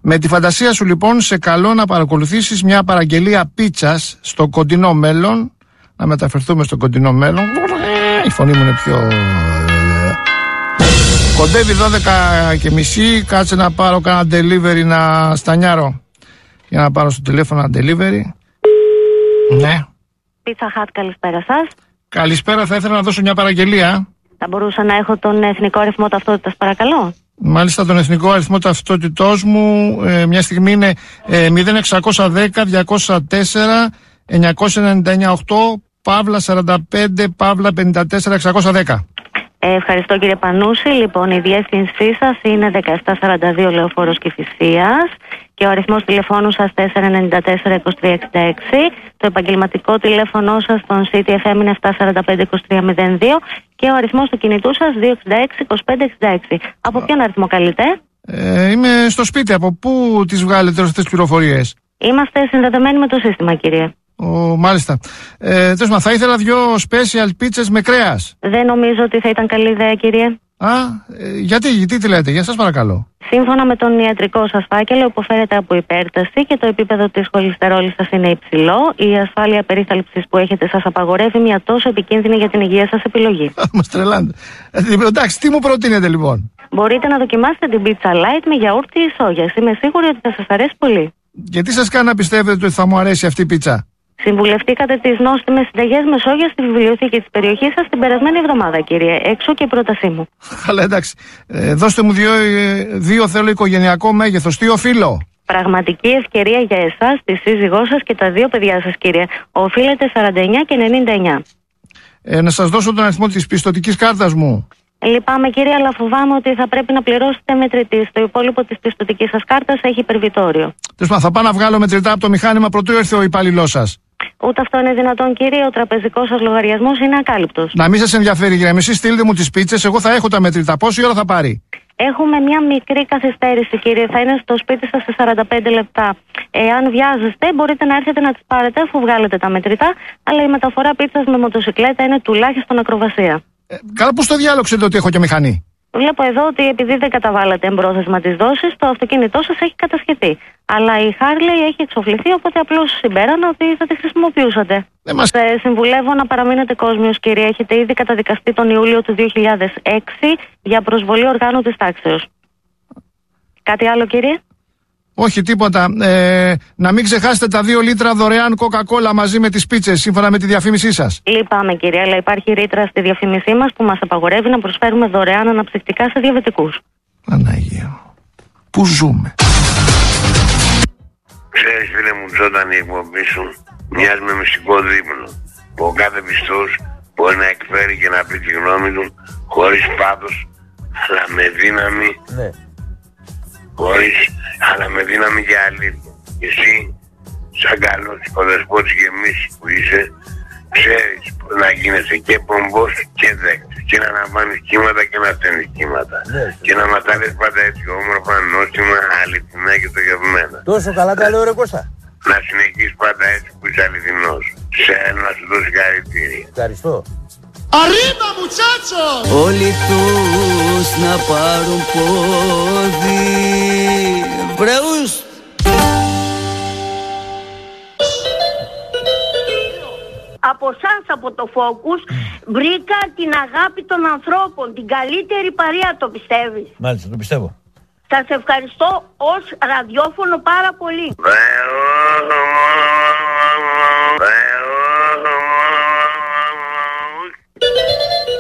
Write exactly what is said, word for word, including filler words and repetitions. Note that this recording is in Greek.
Με τη φαντασία σου λοιπόν σε καλώ να παρακολουθήσεις μια παραγγελία πίτσας στο κοντινό μέλλον. Να μεταφερθούμε στο κοντινό μέλλον. Η φωνή μου είναι πιο... Κοντεύει δώδεκα και μισή. Κάτσε να πάρω κάνα delivery να στανιάρω. Για να πάρω στο τηλέφωνο ένα delivery. Ναι. Pizza Hut, καλησπέρα σας. Καλησπέρα, θα ήθελα να δώσω μια παραγγελία. Θα μπορούσα να έχω τον εθνικό αριθμό ταυτότητας, παρακαλώ. Μάλιστα, τον εθνικό αριθμό ταυτότητός μου ε, μια στιγμή είναι ε, μηδέν εξακόσια δέκα διακόσια τέσσερα εννιακόσια ενενήντα εννιά οκτώ Παύλα σαράντα πέντε Παύλα πενήντα τέσσερα εξακόσια δέκα. Ε, ευχαριστώ κύριε Πανούση. Λοιπόν, η διεύθυνσή σας είναι δεκαεπτά σαράντα δύο Λεωφόρος Κηφισίας και ο αριθμός τηλεφώνου σας τέσσερα εννιά τέσσερα είκοσι τρία εξήντα έξι. Το επαγγελματικό τηλέφωνο σας στον City εφ εμ είναι επτά σαράντα πέντε είκοσι τρία μηδέν δύο και ο αριθμός του κινητού σας δύο εξήντα έξι είκοσι πέντε εξήντα έξι. Από ποιον αριθμό καλείτε? Ε, είμαι στο σπίτι. Από πού τις βγάλετε αυτές τις πληροφορίες? Είμαστε συνδεδεμένοι με το σύστημα, κύριε. Oh, μάλιστα. Ε, τέλος, θα ήθελα δύο special pizzas με κρέας. Δεν νομίζω ότι θα ήταν καλή ιδέα, κύριε. Α, ε, γιατί, τι, τι λέτε, για σας παρακαλώ. Σύμφωνα με τον ιατρικό σας φάκελο, υποφέρετε από υπέρταση και το επίπεδο της χολυστερόλης σας είναι υψηλό. Η ασφάλεια περίθαλψης που έχετε σας απαγορεύει μια τόσο επικίνδυνη για την υγεία σας επιλογή. Μας τρελάνετε. Εντάξει, τι μου προτείνετε λοιπόν? Μπορείτε να δοκιμάσετε την pizza light με γιαούρτι ή σόγιας. Είμαι σίγουρη ότι θα σας αρέσει πολύ. Και τι σας κάνει να πιστεύετε ότι θα μου αρέσει αυτή η πίτσα? Συμβουλευτήκατε τις νόστιμες συνταγές με σόγια στη βιβλιοθήκη της περιοχής σας την περασμένη εβδομάδα, κύριε. Εξού και η πρότασή μου. Αλλά εντάξει. Ε, δώστε μου δύο, δύο θέλω οικογενειακό μέγεθος. Τι οφείλω? Πραγματική ευκαιρία για εσάς, τη σύζυγό σας και τα δύο παιδιά σας, κύριε. Οφείλετε σαράντα εννιά και ενενήντα εννιά. Ε, να σας δώσω τον αριθμό της πιστωτικής κάρτας μου. Λυπάμαι, κύριε, αλλά φοβάμαι ότι θα πρέπει να πληρώσετε μετρητή. Το υπόλοιπο της πιστωτικής σας κάρτας έχει υπερβιτόριο. Τέλος, θα πάω να βγάλω μετρητά από το μηχάνημα πρωτού έρθει ο υπάλληλός σας. Ούτε αυτό είναι δυνατόν, κύριε. Ο τραπεζικός σας λογαριασμός είναι ακάλυπτος. Να μην σας ενδιαφέρει, κύριε. Εσείς στείλτε μου τις πίτσες, εγώ θα έχω τα μετρητά. Πόση ώρα θα πάρει? Έχουμε μια μικρή καθυστέρηση, κύριε. Θα είναι στο σπίτι σας σε σαράντα πέντε λεπτά. Εάν βιάζεστε, μπορείτε να έρθετε να τις πάρετε αφού βγάλετε τα μετρητά. Αλλά η μεταφορά πίτσας με μοτοσυκλέτα είναι τουλάχιστον ακροβασία. Ε, καλά, πώς το διάλογο ξέρετε ότι έχω και μηχανή? Βλέπω εδώ ότι επειδή δεν καταβάλατε εμπρόθεσμα τις δόσεις, το αυτοκίνητό σας έχει κατασχεθεί. Αλλά η Χάρλεϊ έχει εξοφληθεί, οπότε απλώς συμπέρανα ότι θα τη χρησιμοποιούσατε. Δεν μας... Σε συμβουλεύω να παραμείνετε κόσμιος, κύριε. Έχετε ήδη καταδικαστεί τον Ιούλιο του δύο χιλιάδες έξι για προσβολή οργάνου της τάξεως. Κάτι άλλο, κύριε? Όχι, τίποτα. Ε, να μην ξεχάσετε τα δύο λίτρα δωρεάν κοκακόλα μαζί με τις πίτσες, σύμφωνα με τη διαφήμισή σας. Λυπάμαι, κύριε, αλλά υπάρχει ρήτρα στη διαφήμισή μας που μας απαγορεύει να προσφέρουμε δωρεάν αναψυκτικά σε διαβετικούς. Παναγία, πού ζούμε? Ξέρεις, φίλε μου, όταν η εκπομπή σου μοιάζει με μυστικό δείπνο, που ο κάθε πιστός μπορεί να εκφέρει και να πει τη γνώμη του χωρίς πάθος, αλλά με δύναμη. Ναι. Χωρίς, αλλά με δύναμη και αλήθεια. Εσύ, σαν καλός οικοδεσπότης και εμείς που είσαι, ξέρεις πώς να γίνεσαι και πομπός και δέκτης. Και να αναβάνεις κύματα και να στέλνεις κύματα. Ναι. Και να ματάρεις πάντα έτσι όμορφα, νόστιμα, αληθινά και τογευμένα. Τόσο καλά τα λέω, ρε Κώστα. Να συνεχίσεις πάντα έτσι που είσαι αληθινός. Σε να σου δώσει χαρακτήρια. Ευχαριστώ. Arriba, muchachos! Όλοι τους να πάρουν πόδι βρεούς. Από σας, από το Focus, βρήκα την αγάπη των ανθρώπων, την καλύτερη παρέα, το πιστεύεις? Μάλιστα, το πιστεύω. Σας ευχαριστώ ως ραδιόφωνο πάρα πολύ.